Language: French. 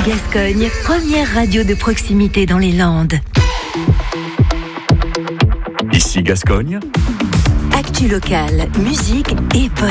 Gascogne, première radio de proximité dans les Landes. Ici Gascogne. Actu locale, musique et